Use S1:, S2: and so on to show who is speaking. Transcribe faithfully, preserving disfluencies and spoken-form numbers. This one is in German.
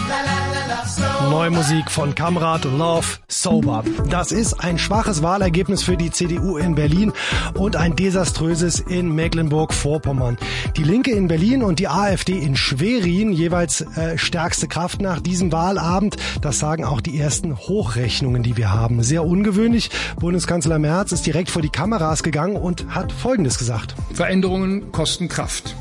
S1: Neue Musik von Kamrat, Love, Sober. Das ist ein schwaches Wahlergebnis für die C D U in Berlin und ein desaströses in Mecklenburg-Vorpommern. Die Linke in Berlin und die AfD in Schwerin jeweils äh, stärkste Kraft nach diesem Wahlabend. Das sagen auch die ersten Hochrechnungen, die wir haben. Sehr ungewöhnlich. Bundeskanzler Merz ist direkt vor die Kameras gegangen und hat Folgendes gesagt.
S2: Veränderungen kosten Kraft.